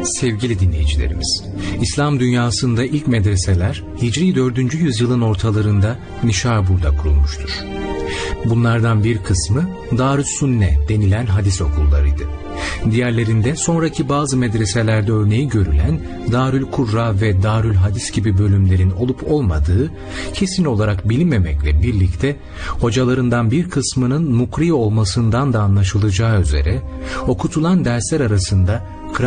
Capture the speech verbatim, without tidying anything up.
Sevgili dinleyicilerimiz, İslam dünyasında ilk medreseler Hicri dördüncü yüzyılın ortalarında Nişabur'da kurulmuştur. Bunlardan bir kısmı Darüssünne denilen hadis okullarıydı. Diğerlerinde sonraki bazı medreselerde örneği görülen Darül Kurra ve Darül Hadis gibi bölümlerin olup olmadığı kesin olarak bilinmemekle birlikte hocalarından bir kısmının mukri olmasından da anlaşılacağı üzere okutulan dersler arasında